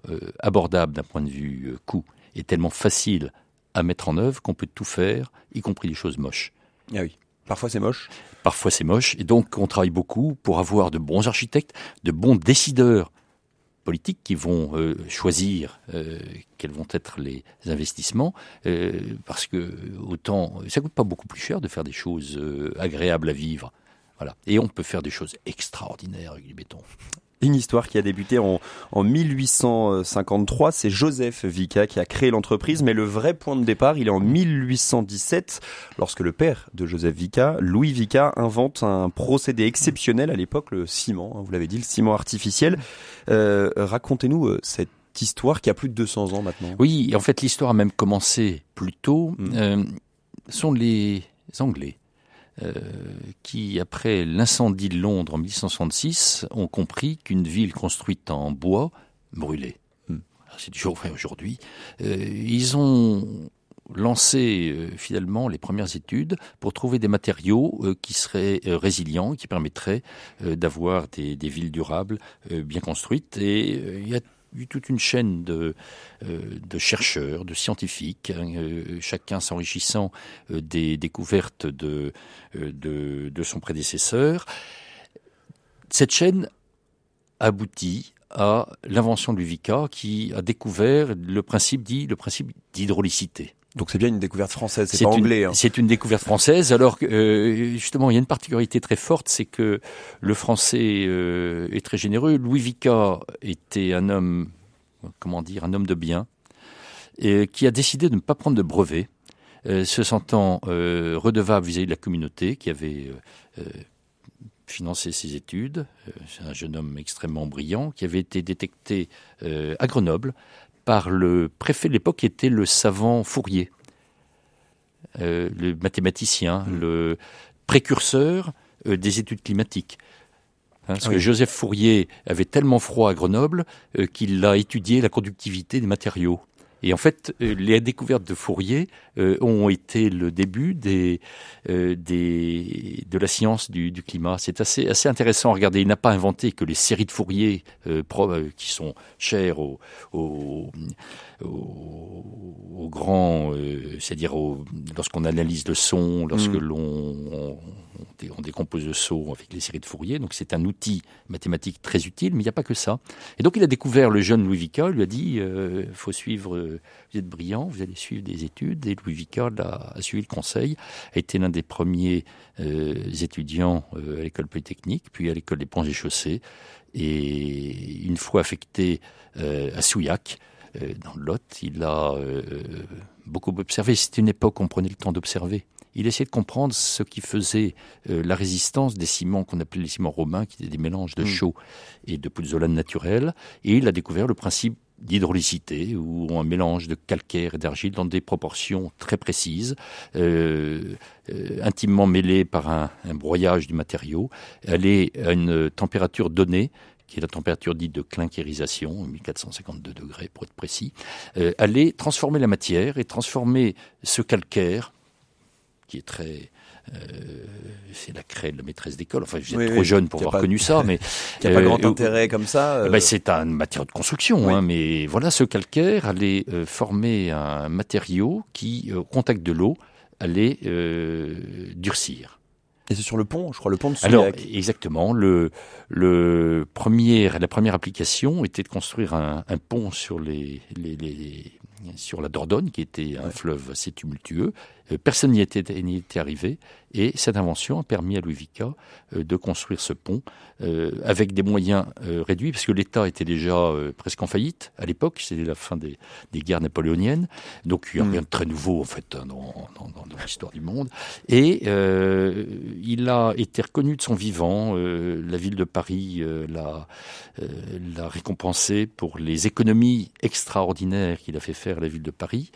abordable d'un point de vue coût et tellement facile à mettre en œuvre qu'on peut tout faire, y compris des choses moches. Ah oui, parfois c'est moche. Parfois c'est moche, et donc on travaille beaucoup pour avoir de bons architectes, de bons décideurs politiques qui vont choisir quels vont être les investissements, parce que autant ça coûte pas beaucoup plus cher de faire des choses agréables à vivre. Voilà. Et on peut faire des choses extraordinaires avec du béton. Une histoire qui a débuté en 1853, c'est Joseph Vicat qui a créé l'entreprise, mais le vrai point de départ, il est en 1817, lorsque le père de Joseph Vicat, Louis Vicat, invente un procédé exceptionnel à l'époque, le ciment, vous l'avez dit, le ciment artificiel. Racontez-nous cette histoire qui a plus de 200 ans maintenant. Oui, en fait l'histoire a même commencé plus tôt, sont les Anglais. Qui, après l'incendie de Londres en 1866, ont compris qu'une ville construite en bois brûlait. C'est toujours vrai aujourd'hui. Ils ont lancé finalement les premières études pour trouver des matériaux qui seraient résilients, qui permettraient d'avoir des villes durables bien construites. Et il y a eu toute une chaîne de chercheurs, de scientifiques, chacun s'enrichissant des découvertes de son prédécesseur. Cette chaîne aboutit à l'invention de Vicat qui a découvert le principe d'hydraulicité. Donc c'est bien une découverte française, c'est pas anglais. C'est une découverte française. Alors justement, il y a une particularité très forte, c'est que le français est très généreux. Louis Vicat était un homme de bien, qui a décidé de ne pas prendre de brevet, se sentant redevable vis-à-vis de la communauté qui avait financé ses études. C'est un jeune homme extrêmement brillant qui avait été détecté à Grenoble par le préfet de l'époque qui était le savant Fourier, le mathématicien, le précurseur des études climatiques. Parce que Joseph Fourier avait tellement froid à Grenoble qu'il a étudié la conductivité des matériaux. Et en fait, les découvertes de Fourier ont été le début de la science du climat. C'est assez intéressant à regarder. Il n'a pas inventé que les séries de Fourier qui sont chères aux grands, c'est-à-dire lorsqu'on analyse le son, lorsque on décompose le son avec les séries de Fourier. Donc c'est un outil mathématique très utile, mais il n'y a pas que ça. Et donc il a découvert le jeune Louis Vicat, lui a dit faut suivre, vous êtes brillant, vous allez suivre des études. Et Louis Vicat a suivi le conseil, a été l'un des premiers étudiants à l'école polytechnique, puis à l'école des ponts et chaussées. Et une fois affecté à Souillac, dans le Lot, il a beaucoup observé. C'était une époque où on prenait le temps d'observer. Il essayait de comprendre ce qui faisait la résistance des ciments qu'on appelait les ciments romains, qui étaient des mélanges de chaux et de pouzzolane naturelle. Et il a découvert le principe d'hydraulicité, où un mélange de calcaire et d'argile dans des proportions très précises, intimement mêlées par un broyage du matériau, allait à une température donnée, qui est la température dite de clinquérisation, 1452 degrés pour être précis, allait transformer la matière et transformer ce calcaire, qui est très... c'est la craie de la maîtresse d'école. Enfin, vous êtes trop jeune pour avoir connu ça, mais... Il n'y a pas grand intérêt comme ça. C'est un matériau de construction, mais voilà, ce calcaire allait former un matériau qui, au contact de l'eau, allait durcir. Et c'est sur le pont, je crois, le pont de Souillac. Alors, exactement. La première application était de construire un pont sur sur la Dordogne, qui était un fleuve assez tumultueux. Personne n'y était arrivé. Et cette invention a permis à Louis Vicat de construire ce pont avec des moyens réduits, parce que l'État était déjà presque en faillite à l'époque. C'était la fin des guerres napoléoniennes. Donc il n'y a rien de très nouveau, en fait, dans l'histoire du monde. Et il a été reconnu de son vivant. La ville de Paris l'a récompensé pour les économies extraordinaires qu'il a fait faire à la ville de Paris.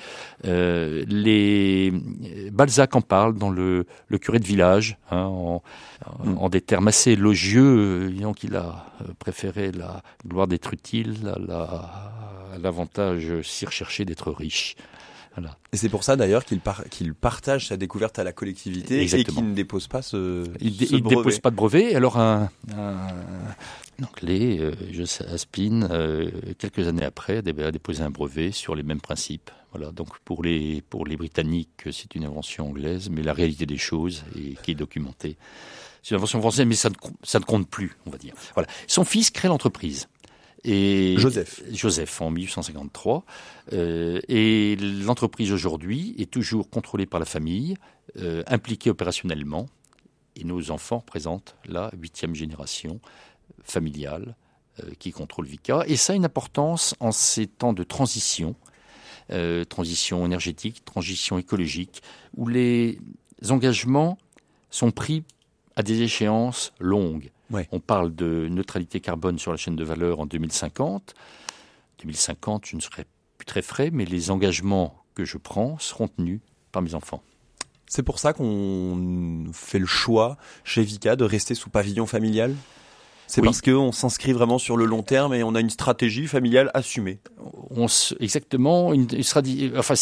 Balzac en parle dans le curé de village, en des termes assez élogieux, disant qu'il a préféré la gloire d'être utile à l'avantage si recherché d'être riche. Voilà. Et c'est pour ça d'ailleurs qu'il partage sa découverte à la collectivité. Exactement. Et qu'il ne dépose pas ce Il brevet. dépose pas de brevet. Alors un Anglais, Joseph Aspin, quelques années après, a déposé un brevet sur les mêmes principes. Voilà. Donc pour les Britanniques, c'est une invention anglaise, mais la réalité des choses qui est documentée, c'est une invention française, mais ça ne compte plus, on va dire. Voilà. Son fils crée l'entreprise. Et Joseph en 1853. Et l'entreprise aujourd'hui est toujours contrôlée par la famille, impliquée opérationnellement. Et nos enfants représentent la 8e génération familiale qui contrôle Vicat. Et ça a une importance en ces temps de transition énergétique, transition écologique, où les engagements sont pris à des échéances longues. Ouais. On parle de neutralité carbone sur la chaîne de valeur en 2050. 2050, je ne serai plus très frais, mais les engagements que je prends seront tenus par mes enfants. C'est pour ça qu'on fait le choix chez Vicat de rester sous pavillon familial ? C'est parce qu'on s'inscrit vraiment sur le long terme et on a une stratégie familiale assumée. Exactement. Enfin,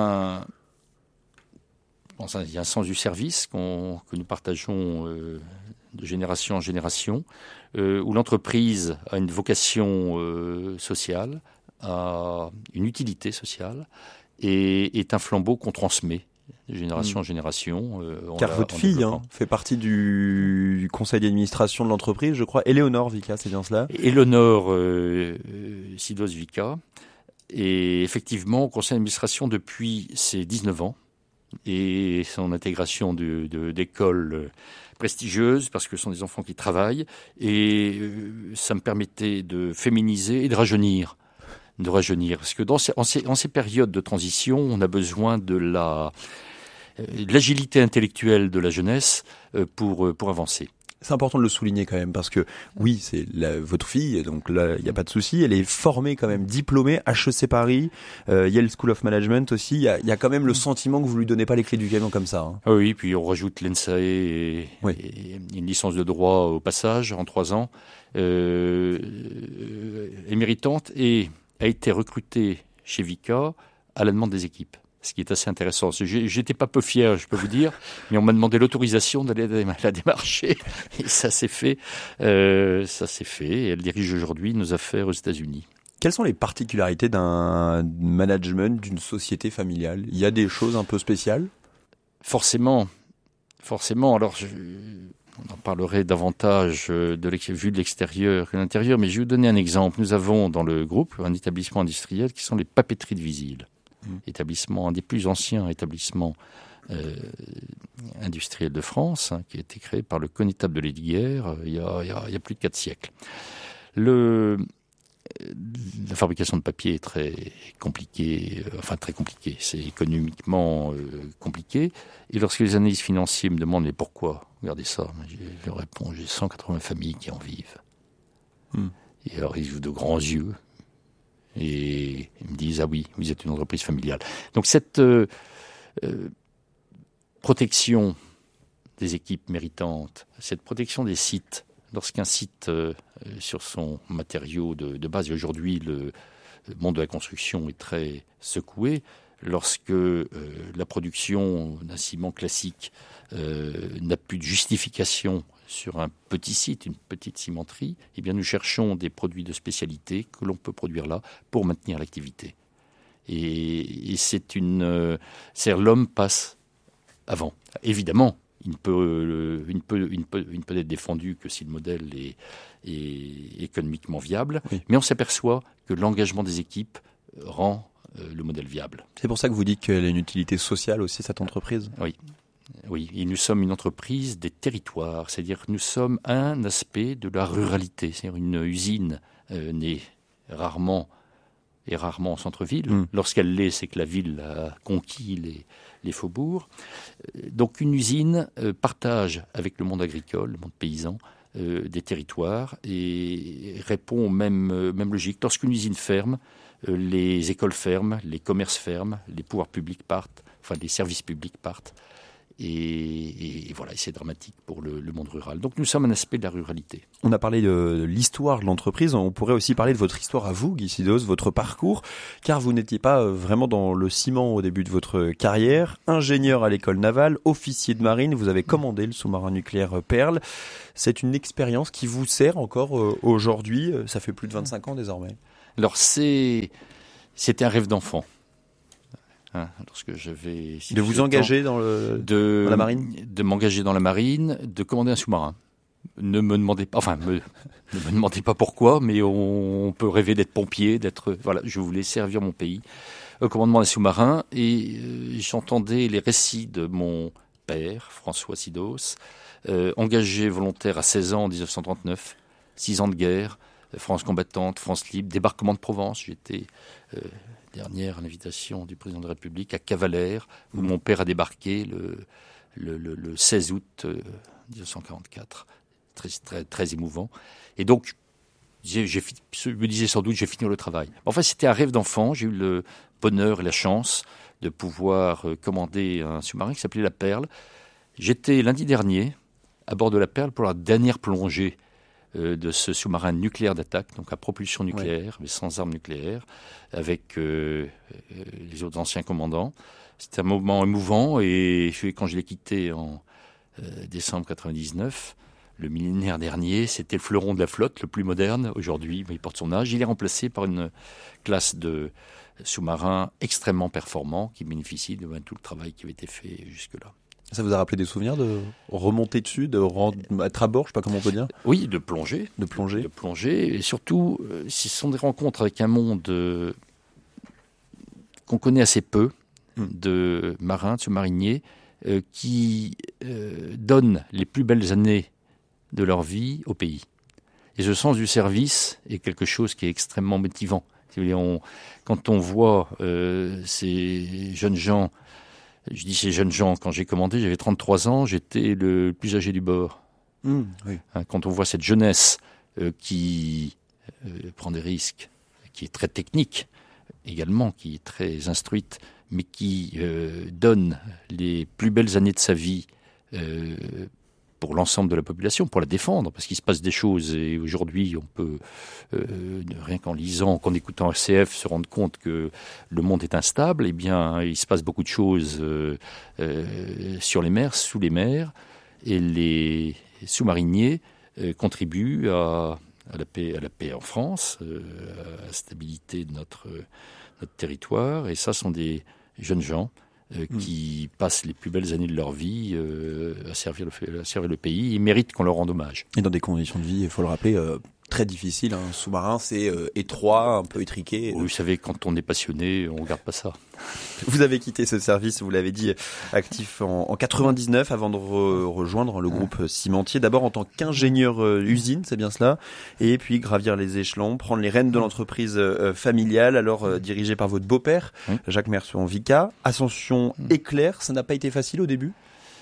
il y a un sens du service que nous partageons de génération en génération, où l'entreprise a une vocation sociale, a une utilité sociale et est un flambeau qu'on transmet de génération en génération. Car votre fille fait partie du conseil d'administration de l'entreprise, je crois. Éléonore Vicat, c'est bien cela ? Éléonore Sidos Vicat est effectivement au conseil d'administration depuis ses 19 ans et son intégration d'écoles prestigieuses parce que ce sont des enfants qui travaillent et ça me permettait de féminiser et de rajeunir. Parce que en ces périodes de transition, on a besoin de l'agilité intellectuelle de la jeunesse pour avancer. C'est important de le souligner quand même parce que oui, c'est votre fille, donc là il n'y a pas de souci. Elle est formée quand même, diplômée, HEC Paris, Yale School of Management aussi. Il y a quand même le sentiment que vous lui donnez pas les clés du camion comme ça. Hein. Ah oui, puis on rajoute l'ENSAE et une licence de droit au passage en 3 ans. Est méritante et a été recrutée chez Vicat à la demande des équipes. Ce qui est assez intéressant. J'étais pas peu fier, je peux vous dire, mais on m'a demandé l'autorisation d'aller la démarcher. Et ça s'est fait. Et elle dirige aujourd'hui nos affaires aux États-Unis. Quelles sont les particularités d'un management d'une société familiale ? Il y a des choses un peu spéciales ? Forcément. Alors, on en parlerait davantage vu de l'extérieur que de l'intérieur, mais je vais vous donner un exemple. Nous avons dans le groupe un établissement industriel qui sont les papeteries de Visil. Établissement, un des plus anciens établissements industriels de France, qui a été créé par le connétable de Lesdiguières il y a plus de 4 siècles. La fabrication de papier est très compliquée, c'est économiquement compliqué. Et lorsque les analystes financiers me demandent mais pourquoi, regardez ça, je leur réponds, j'ai 180 familles qui en vivent. Et alors ils ouvrent de grands yeux. Et ils me disent, ah oui, vous êtes une entreprise familiale. Donc cette protection des équipes méritantes, cette protection des sites, lorsqu'un site sur son matériau de base, et aujourd'hui le monde de la construction est très secoué, lorsque la production d'un ciment classique n'a plus de justification sur un petit site, une petite cimenterie, eh bien nous cherchons des produits de spécialité que l'on peut produire là pour maintenir l'activité. Et l'homme passe avant. Évidemment, il ne peut être défendu que si le modèle est économiquement viable, oui. Mais on s'aperçoit que l'engagement des équipes rend le modèle viable. C'est pour ça que vous dites qu'elle a une utilité sociale aussi, cette entreprise ? Oui, et nous sommes une entreprise des territoires, c'est-à-dire que nous sommes un aspect de la ruralité, c'est-à-dire une usine née rarement en centre-ville. Lorsqu'elle l'est, c'est que la ville a conquis les faubourgs. Donc une usine partage avec le monde agricole, le monde paysan, des territoires et répond aux mêmes logiques. Lorsqu'une usine ferme, les écoles ferment, les commerces ferment, les pouvoirs publics partent, enfin les services publics partent. Et voilà, c'est dramatique pour le monde rural. Donc nous sommes un aspect de la ruralité. On a parlé de l'histoire de l'entreprise, on pourrait aussi parler de votre histoire à vous, Guy Sidos, votre parcours, car vous n'étiez pas vraiment dans le ciment au début de votre carrière. Ingénieur à l'école navale, officier de marine, vous avez commandé le sous-marin nucléaire Pearl. C'est une expérience qui vous sert encore aujourd'hui, ça fait plus de 25 ans désormais. Alors c'était un rêve d'enfant. Lorsque j'avais de vous engager dans la marine, de m'engager dans la marine, de commander un sous-marin. Ne me demandez pas pourquoi, mais on peut rêver d'être pompier, je voulais servir mon pays au commandement d'un sous-marin, et j'entendais les récits de mon père, François Sidos, engagé volontaire à 16 ans en 1939, 6 ans de guerre, France combattante, France libre, débarquement de Provence. J'étais dernière à l'invitation du président de la République à Cavalère, où mon père a débarqué le 16 août 1944. Très, très émouvant. Et donc, je me disais sans doute, j'ai fini le travail. Enfin, c'était un rêve d'enfant. J'ai eu le bonheur et la chance de pouvoir commander un sous-marin qui s'appelait la Perle. J'étais lundi dernier à bord de la Perle pour la dernière plongée de ce sous-marin nucléaire d'attaque, donc à propulsion nucléaire, mais sans armes nucléaires, avec les autres anciens commandants. C'était un moment émouvant, et quand je l'ai quitté en décembre 99, le millénaire dernier, c'était le fleuron de la flotte, le plus moderne aujourd'hui, mais il porte son âge. Il est remplacé par une classe de sous-marins extrêmement performants qui bénéficient de tout le travail qui avait été fait jusque-là. Ça vous a rappelé des souvenirs de remonter dessus, être à bord, je sais pas comment on peut dire? Oui, de plonger. De plonger. Et surtout, ce sont des rencontres avec un monde qu'on connaît assez peu, de marins, de sous-mariniers, qui donnent les plus belles années de leur vie au pays. Et ce sens du service est quelque chose qui est extrêmement motivant. Quand on voit ces jeunes gens, je dis ces jeunes gens, quand j'ai commandé, j'avais 33 ans, j'étais le plus âgé du bord. Oui. Quand on voit cette jeunesse qui prend des risques, qui est très technique également, qui est très instruite, mais qui donne les plus belles années de sa vie pour l'ensemble de la population, pour la défendre, parce qu'il se passe des choses, et aujourd'hui on peut, rien qu'en lisant, qu'en écoutant RCF, se rendre compte que le monde est instable. Eh bien, il se passe beaucoup de choses sur les mers, sous les mers, et les sous-mariniers contribuent à la paix en France, à la stabilité de notre territoire, et ça sont des jeunes gens qui passent les plus belles années de leur vie à servir le pays. Ils méritent qu'on leur rende hommage. Et dans des conditions de vie, il faut le rappeler, très difficiles. Un sous-marin, c'est étroit, un peu étriqué. Oui, vous savez, quand on est passionné, on ne regarde pas ça. Vous avez quitté ce service, vous l'avez dit, actif en 99, avant de rejoindre le groupe cimentier. D'abord en tant qu'ingénieur usine, c'est bien cela, et puis gravir les échelons, prendre les rênes de l'entreprise familiale, alors dirigée par votre beau-père, Jacques Mercion-Vicat. Ascension éclair, ça n'a pas été facile au début?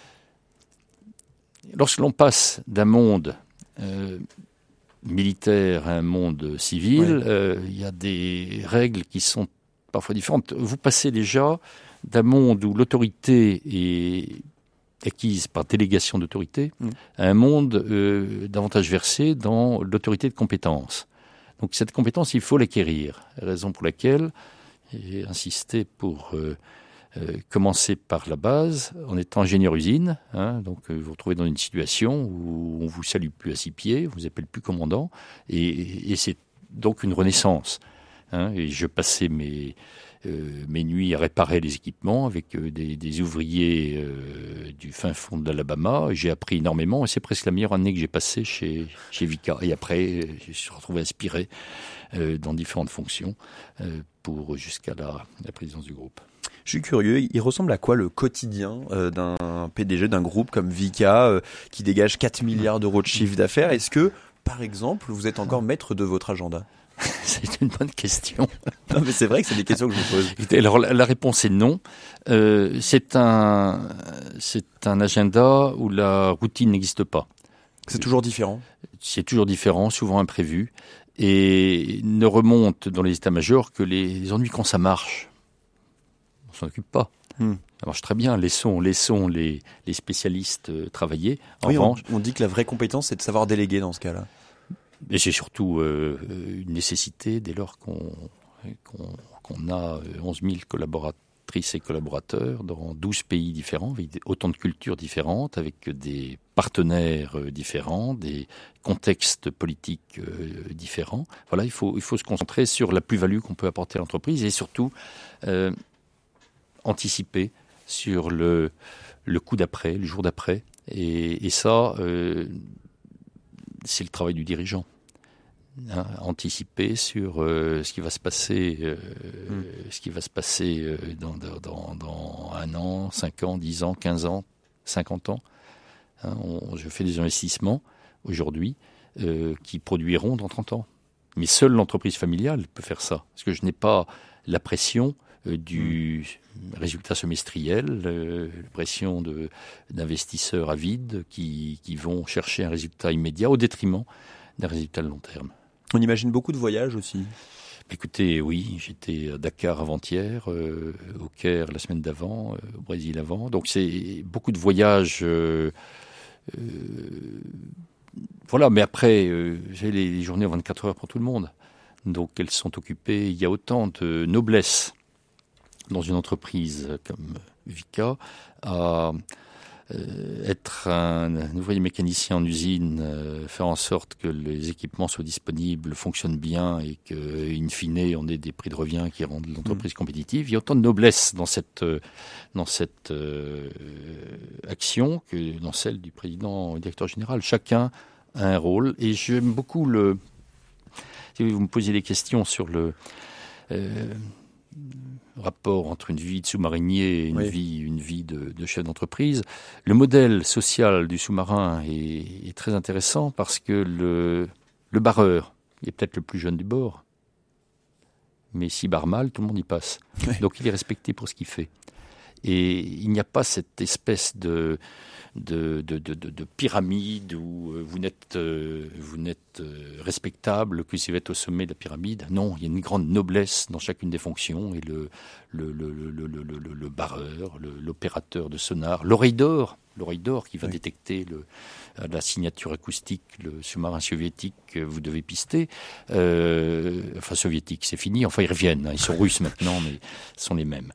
Lorsque l'on passe d'un monde militaire à un monde civil, il y a des règles qui sont parfois différentes. Vous passez déjà d'un monde où l'autorité est acquise par délégation d'autorité à un monde davantage versé dans l'autorité de compétence. Donc cette compétence, il faut l'acquérir. Raison pour laquelle j'ai insisté pour commencer par la base en étant ingénieur usine. Donc vous vous retrouvez dans une situation où on vous salue plus à 6 pieds, on vous appelle plus commandant, et c'est donc une renaissance. Et je passais mes nuits à réparer les équipements avec des ouvriers du fin fond de l'Alabama. J'ai appris énormément, et c'est presque la meilleure année que j'ai passée chez Vicat. Et après, je me suis retrouvé aspiré dans différentes fonctions jusqu'à la présidence du groupe. Je suis curieux, il ressemble à quoi le quotidien d'un PDG d'un groupe comme Vicat qui dégage 4 milliards d'euros de chiffre d'affaires? Est-ce que, par exemple, vous êtes encore maître de votre agenda? C'est une bonne question. Non, mais c'est vrai que c'est des questions que je vous pose. Alors la réponse est non. C'est un agenda où la routine n'existe pas. C'est toujours différent? C'est toujours différent, souvent imprévu, et ne remonte dans les états-majors que les ennuis quand ça marche. On s'en occupe pas. Ça marche très bien. Laissons les spécialistes travailler. En revanche, on dit que la vraie compétence, c'est de savoir déléguer dans ce cas-là. Et c'est surtout une nécessité dès lors qu'on a 11 000 collaboratrices et collaborateurs dans 12 pays différents, avec autant de cultures différentes, avec des partenaires différents, des contextes politiques différents. Voilà, il faut se concentrer sur la plus-value qu'on peut apporter à l'entreprise et surtout anticiper sur le coup d'après, le jour d'après. Et ça, c'est le travail du dirigeant. Anticiper sur ce qui va se passer, dans 1 an, 5 ans, 10 ans, 15 ans, 50 ans. Je fais des investissements aujourd'hui qui produiront dans 30 ans. Mais seule l'entreprise familiale peut faire ça. Parce que je n'ai pas la pression du résultat semestriel, la pression d'investisseurs avides qui vont chercher un résultat immédiat au détriment d'un résultat de long terme. On imagine beaucoup de voyages aussi. Écoutez, oui, j'étais à Dakar avant-hier, au Caire la semaine d'avant, au Brésil avant. Donc c'est beaucoup de voyages. Voilà, mais après, j'ai les journées en 24 heures pour tout le monde. Donc elles sont occupées. Il y a autant de noblesse dans une entreprise comme Vicat à être un ouvrier mécanicien en usine, faire en sorte que les équipements soient disponibles, fonctionnent bien et qu'in fine, on ait des prix de revient qui rendent l'entreprise compétitive. Il y a autant de noblesse dans cette action que dans celle du président et directeur général. Chacun a un rôle et j'aime beaucoup si vous me posiez des questions sur le rapport entre une vie de sous-marinier et une vie de chef d'entreprise. Le modèle social du sous-marin est très intéressant parce que le barreur est peut-être le plus jeune du bord, mais s'il barre mal, tout le monde y passe. Oui. Donc il est respecté pour ce qu'il fait. Et il n'y a pas cette espèce de pyramide où vous n'êtes respectable que si vous êtes au sommet de la pyramide. Non, il y a une grande noblesse dans chacune des fonctions et le barreur, l'opérateur de sonar, l'oreille d'or qui va détecter la signature acoustique, le sous-marin soviétique que vous devez pister. Enfin soviétique, c'est fini. Enfin ils reviennent, ils sont russes maintenant, mais ce sont les mêmes.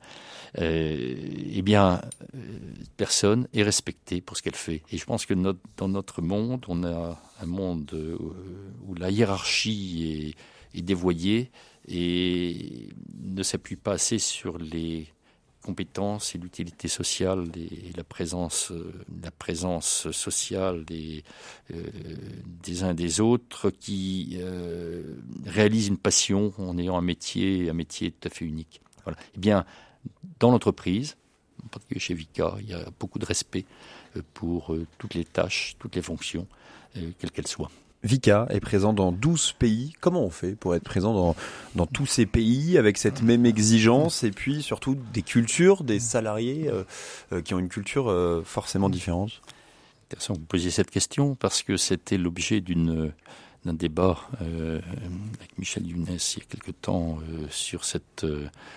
Personne est respectée pour ce qu'elle fait. Et je pense que dans notre monde, on a un monde où la hiérarchie est dévoyée et ne s'appuie pas assez sur les compétences et l'utilité sociale et la présence sociale des uns et des autres qui réalisent une passion en ayant un métier tout à fait unique. Voilà. Eh bien, dans l'entreprise, en particulier chez Vicat, il y a beaucoup de respect pour toutes les tâches, toutes les fonctions, quelles qu'elles soient. Vicat est présent dans 12 pays. Comment on fait pour être présent dans tous ces pays avec cette même exigence et puis surtout des cultures, des salariés qui ont une culture forcément différente? Intéressant que vous posiez cette question parce que c'était l'objet d'un débat avec Michel Younes il y a quelque temps sur cette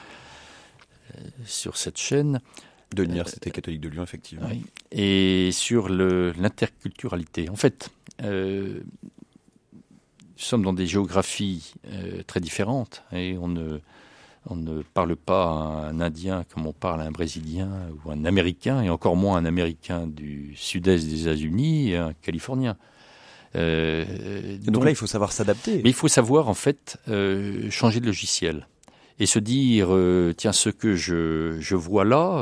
chaîne. De l'Université catholique de Lyon, effectivement. Oui. Et sur l'interculturalité. En fait, nous sommes dans des géographies très différentes et on ne parle pas à un Indien comme on parle à un Brésilien ou un Américain, et encore moins un Américain du sud-est des États-Unis et un Californien. Donc là, il faut savoir s'adapter. Mais il faut savoir, en fait, changer de logiciel. Et se dire, tiens, ce que je vois là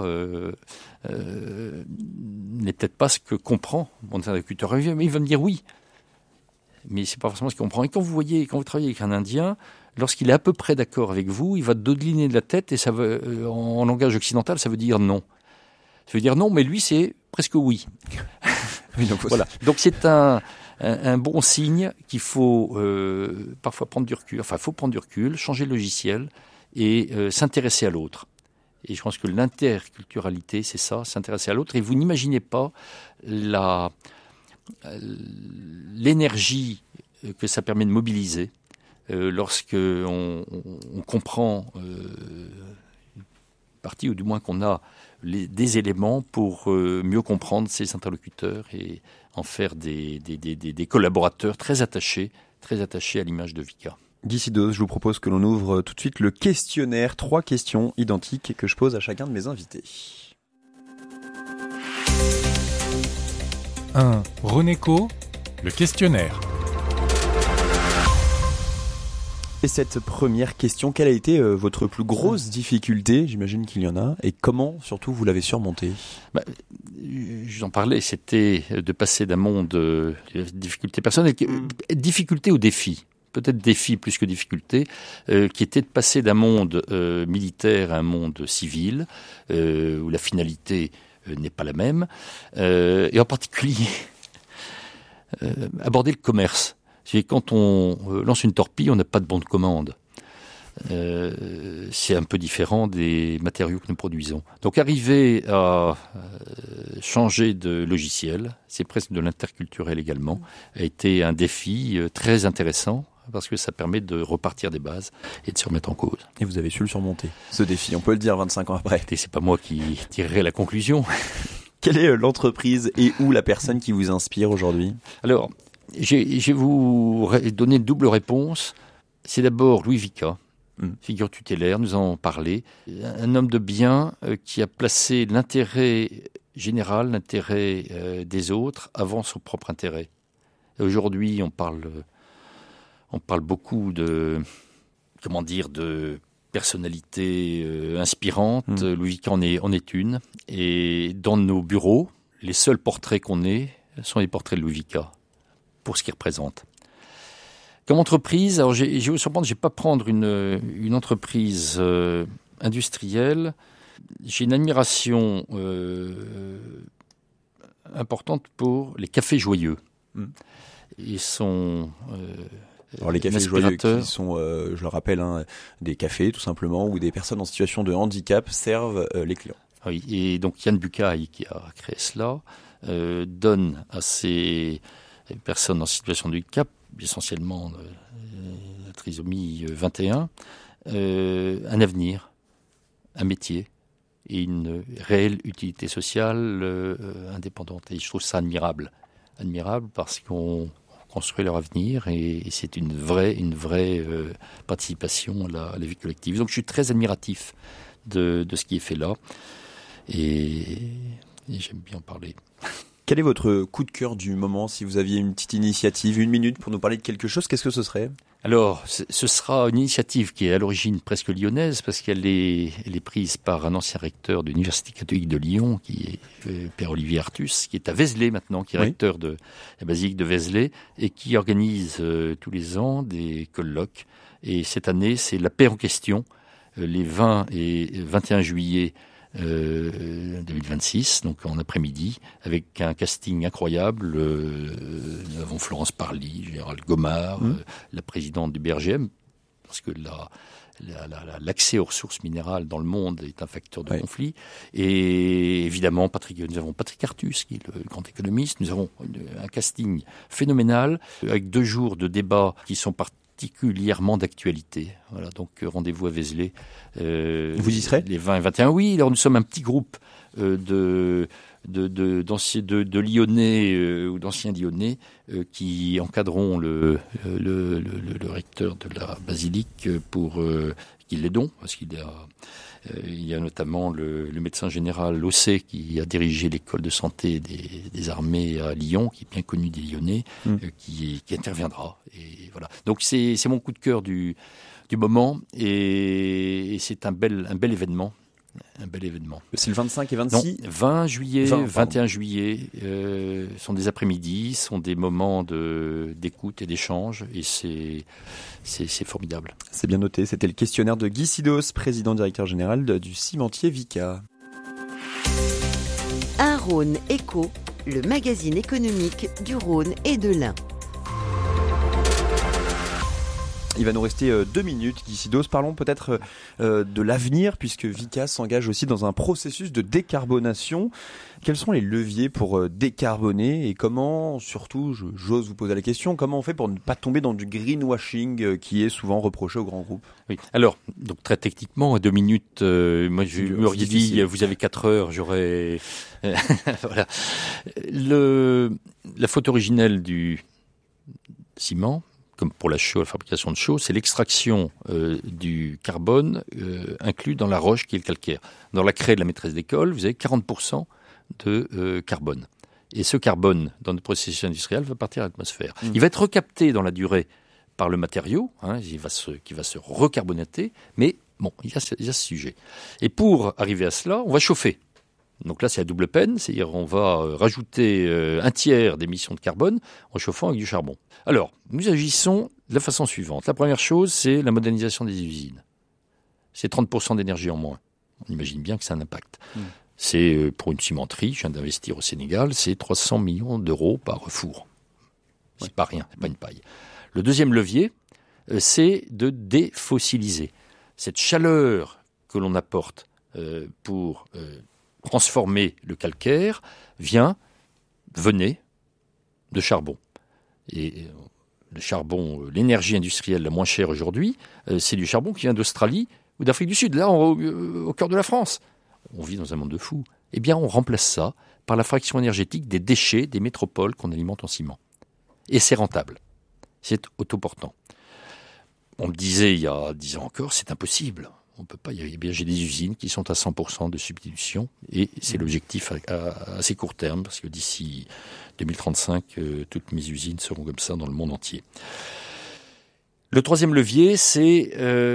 n'est peut-être pas ce que comprend mon interlocuteur. Mais il va me dire oui. Mais c'est pas forcément ce qu'il comprend. Et quand vous travaillez avec un Indien, lorsqu'il est à peu près d'accord avec vous, il va dodeliner de la tête et ça veut, en langage occidental, ça veut dire non. Ça veut dire non, mais lui, c'est presque oui. Oui, donc voilà. Donc c'est un bon signe qu'il faut parfois prendre du recul. Enfin, il faut prendre du recul, changer de logiciel et s'intéresser à l'autre. Et je pense que l'interculturalité, c'est ça, s'intéresser à l'autre. Et vous n'imaginez pas l'énergie que ça permet de mobiliser lorsque on comprend partie, ou du moins qu'on a des éléments pour mieux comprendre ses interlocuteurs et en faire des collaborateurs très attachés à l'image de Vicat. Guy Sidos, je vous propose que l'on ouvre tout de suite le questionnaire. 3 questions identiques que je pose à chacun de mes invités. 1. Renéco, le questionnaire. Et cette première question, quelle a été votre plus grosse difficulté ? J'imagine qu'il y en a. Et comment, surtout, vous l'avez surmontée ? J'en parlais, c'était de passer d'un monde de difficultés personnelles, difficulté ou défi, peut-être défi plus que difficulté, qui était de passer d'un monde militaire à un monde civil, où la finalité n'est pas la même, et en particulier aborder le commerce. Quand on lance une torpille, on n'a pas de bon de commande. C'est un peu différent des matériaux que nous produisons. Donc arriver à changer de logiciel, c'est presque de l'interculturel également, a été un défi très intéressant parce que ça permet de repartir des bases et de se remettre en cause. Et vous avez su le surmonter, ce défi, on peut le dire 25 ans après. Et c'est pas moi qui tirerai la conclusion. Quelle est l'entreprise et ou la personne qui vous inspire aujourd'hui ? Alors, je vais vous donner une double réponse. C'est d'abord Louis Vicat, figure tutélaire, nous en avons parlé. Un homme de bien qui a placé l'intérêt général, l'intérêt des autres avant son propre intérêt. Et aujourd'hui, on parle beaucoup de personnalités inspirantes. Louis Vicat en est une. Et dans nos bureaux, les seuls portraits qu'on ait sont les portraits de Louis Vicat, pour ce qu'il représente. Comme entreprise, alors je vais vous surprendre, je ne vais pas prendre une entreprise industrielle. J'ai une admiration importante pour les cafés joyeux. Ils sont alors les cafés joyeux qui sont, je le rappelle, des cafés tout simplement où des personnes en situation de handicap servent les clients. Oui, et donc Yann Bucaille qui a créé cela donne à ces personnes en situation de handicap, essentiellement la trisomie 21, un avenir, un métier et une réelle utilité sociale indépendante. Et je trouve ça admirable parce qu'on construit leur avenir et c'est une vraie participation à la vie collective. Donc je suis très admiratif de ce qui est fait là et j'aime bien en parler. Quel est votre coup de cœur du moment ? Si vous aviez une petite initiative, 1 minute pour nous parler de quelque chose, qu'est-ce que ce serait ? Alors, ce sera une initiative qui est à l'origine presque lyonnaise, parce qu'elle est prise par un ancien recteur de l'Université catholique de Lyon, qui est Père Olivier Artus, qui est à Vézelay maintenant, qui est recteur de la basilique de Vézelay, et qui organise tous les ans des colloques. Et cette année, c'est la paix en question, les 20 et 21 juillet 2026, donc en après-midi, avec un casting incroyable. Nous avons Florence Parly, Gérald Gomard, la présidente du BRGM, parce que l'accès aux ressources minérales dans le monde est un facteur de conflit. Et évidemment, nous avons Patrick Artus, qui est le grand économiste. Nous avons un casting phénoménal, avec 2 jours de débats qui sont particulièrement d'actualité. Voilà, donc rendez-vous à Vézelay. Vous y serez ? Les 20 et 21, oui. Alors nous sommes un petit groupe de Lyonnais ou d'anciens Lyonnais qui encadreront le recteur de la basilique pour qu'il l'aidons, parce qu'il y a notamment le médecin général Lossé qui a dirigé l'école de santé des armées à Lyon, qui est bien connu des Lyonnais, qui interviendra. Et voilà. Donc c'est mon coup de cœur du moment et c'est un bel événement. Un bel événement. C'est le 25 et 26 ? Non, 20 juillet, 21 juillet sont des après-midi, sont des moments d'écoute et d'échange, et c'est formidable. C'est bien noté, c'était le questionnaire de Guy Sidos, président-directeur général du cimentier Vicat. Un Rhône Éco, le magazine économique du Rhône et de l'Ain. Il va nous rester 2 minutes, Guy Sidos. Parlons peut-être de l'avenir, puisque Vicat s'engage aussi dans un processus de décarbonation. Quels sont les leviers pour décarboner et comment, surtout, j'ose vous poser la question, comment on fait pour ne pas tomber dans du greenwashing qui est souvent reproché aux grands groupes? Oui. Alors, donc très techniquement, 2 minutes, moi je m'aurais dit, vous avez 4 heures, j'aurais... voilà. La faute originelle du ciment, comme pour la fabrication de chaux, c'est l'extraction du carbone inclus dans la roche qui est le calcaire. Dans la craie de la maîtresse d'école, vous avez 40% de carbone. Et ce carbone, dans notre processus industriel, va partir à l'atmosphère. Il va être recapté dans la durée par le matériau, qui va se recarbonater, mais bon, il y a ce sujet. Et pour arriver à cela, on va chauffer. Donc là, c'est la double peine, c'est-à-dire on va rajouter un tiers d'émissions de carbone en chauffant avec du charbon. Alors, nous agissons de la façon suivante. La première chose, c'est la modernisation des usines. C'est 30% d'énergie en moins. On imagine bien que ça a un impact. C'est pour une cimenterie, je viens d'investir au Sénégal, c'est 300 millions d'euros par four. C'est pas rien, c'est pas une paille. Le deuxième levier, c'est de défossiliser. Cette chaleur que l'on apporte pour transformer le calcaire venait de charbon. Et le charbon, l'énergie industrielle la moins chère aujourd'hui, c'est du charbon qui vient d'Australie ou d'Afrique du Sud, là au cœur de la France. On vit dans un monde de fous. Eh bien, on remplace ça par la fraction énergétique des déchets des métropoles qu'on alimente en ciment. Et c'est rentable. C'est autoportant. On me disait il y a 10 ans encore, c'est impossible. On peut pas. Eh bien, j'ai des usines qui sont à 100% de substitution et c'est l'objectif à assez court terme parce que d'ici 2035, toutes mes usines seront comme ça dans le monde entier. Le troisième levier, c'est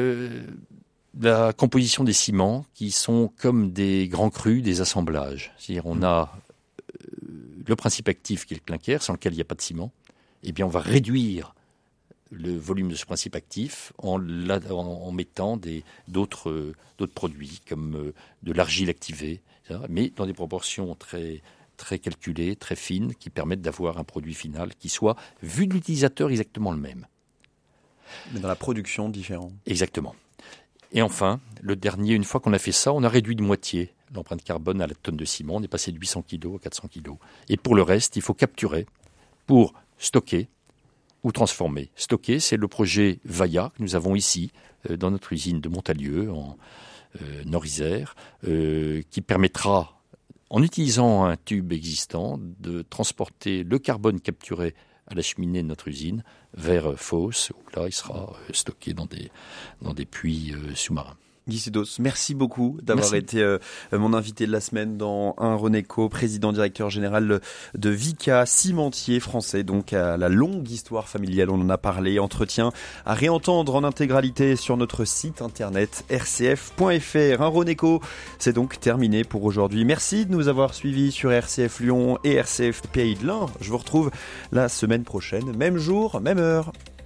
la composition des ciments qui sont comme des grands crus, des assemblages. C'est-à-dire on a le principe actif qui est le clinker, sans lequel il n'y a pas de ciment. Eh bien, on va réduire le volume de ce principe actif en mettant d'autres produits comme de l'argile activée, mais dans des proportions très, très calculées, très fines, qui permettent d'avoir un produit final qui soit, vu de l'utilisateur, exactement le même. Mais dans la production, différent. Exactement. Et enfin, le dernier, une fois qu'on a fait ça, on a réduit de moitié l'empreinte carbone à la tonne de ciment. On est passé de 800 kg à 400 kg. Et pour le reste, il faut capturer pour stocker ou transformer. Stocker, c'est le projet VAIA que nous avons ici, dans notre usine de Montalieu, en Nord-Isère, qui permettra, en utilisant un tube existant, de transporter le carbone capturé à la cheminée de notre usine vers Fos, où là, il sera stocké dans des puits sous-marins. Guy Sidos, merci beaucoup d'avoir été mon invité de la semaine dans Un Renéco, président directeur général de Vicat, cimentier français, donc à la longue histoire familiale, on en a parlé, entretien à réentendre en intégralité sur notre site internet rcf.fr. Un Renéco, c'est donc terminé pour aujourd'hui. Merci de nous avoir suivis sur RCF Lyon et RCF Pays de l'Ain. Je vous retrouve la semaine prochaine, même jour, même heure.